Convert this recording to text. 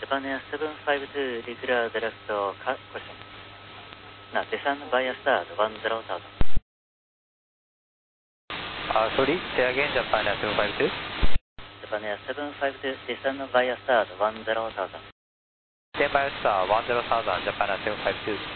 Japan Air 752 declare direct question. Now, descend via start 10,000. Sorry, say again, Japan Air 752. Japan Air 752 descend via start 10,000. Stand by star 10,000, Japan Air 752.